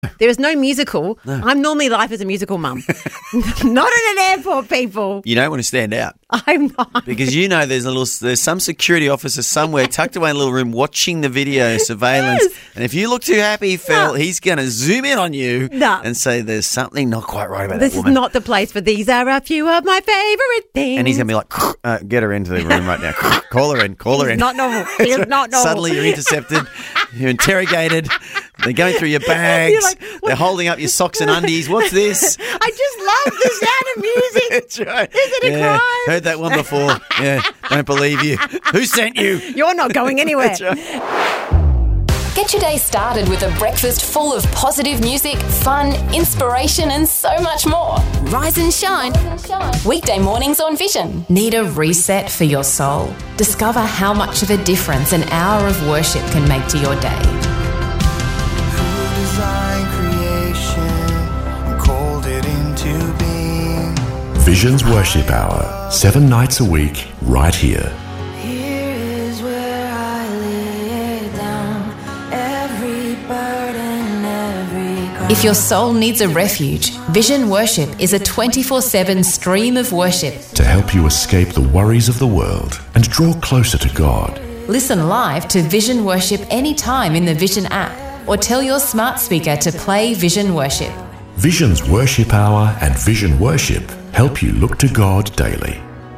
There is no musical. No. I'm normally live as a musical mum. Not in an airport, people. You don't want to stand out. I'm not. Because you know there's some security officer somewhere tucked away in a little room watching the video surveillance. Yes. And if you look too happy, Phil, he's going to zoom in on you and say there's something not quite right about This that woman. is not the place for these are a few of my favourite things. And he's going to be like, get her into the room right now. Call her in. He's not normal. He's not normal. Suddenly you're intercepted. You're interrogated. They're going through your bags. You're like, they're holding up your socks and undies. What's this? I just love the sound of music. That's right. Is it a crime? Heard that one before. Yeah, don't believe you. Who sent you? You're not going anywhere. That's right. Get your day started with a breakfast full of positive music, fun, inspiration, and so much more. Rise and shine. Weekday mornings on Vision. Need a reset for your soul? Discover how much of a difference an hour of worship can make to your day. Who designed creation and called it into being? Vision's Worship Hour, 7 nights a week, right here. Here is where I lay down every burden, every cry. If your soul needs a refuge, Vision Worship is a 24/7 stream of worship. To help you escape the worries of the world and draw closer to God. Listen live to Vision Worship anytime in the Vision app or tell your smart speaker to play Vision Worship. Vision's Worship Hour and Vision Worship help you look to God daily.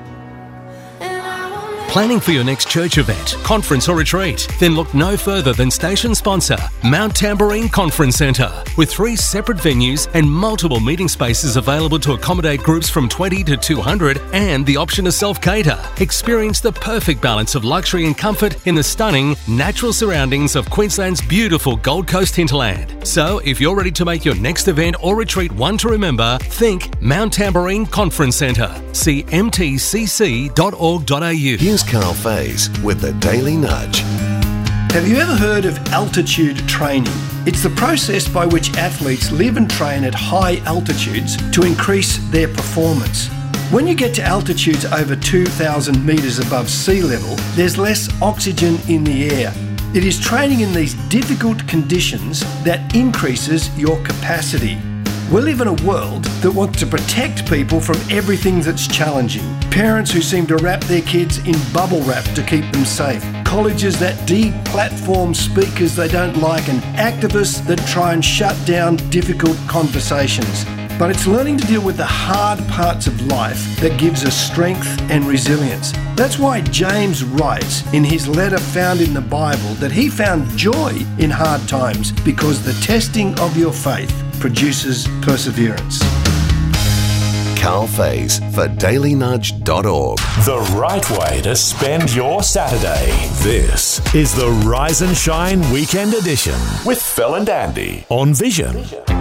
Planning for your next church event, conference or retreat? Then look no further than station sponsor, Mount Tambourine Conference Centre. With 3 separate venues and multiple meeting spaces available to accommodate groups from 20 to 200 and the option to self-cater. Experience the perfect balance of luxury and comfort in the stunning, natural surroundings of Queensland's beautiful Gold Coast hinterland. So, if you're ready to make your next event or retreat one to remember, think Mount Tambourine Conference Centre. See mtcc.org.au. Here's Carl Faze with the Daily Nudge. Have you ever heard of altitude training? It's the process by which athletes live and train at high altitudes to increase their performance. When you get to altitudes over 2,000 metres above sea level, there's less oxygen in the air. It is training in these difficult conditions that increases your capacity. We live in a world that wants to protect people from everything that's challenging. Parents who seem to wrap their kids in bubble wrap to keep them safe. Colleges that de-platform speakers they don't like, and activists that try and shut down difficult conversations. But it's learning to deal with the hard parts of life that gives us strength and resilience. That's why James writes in his letter found in the Bible that he found joy in hard times because the testing of your faith produces perseverance. Carl Faze for dailynudge.org. The right way to spend your Saturday. This is the Rise and Shine Weekend Edition with Phil and Andy on Vision.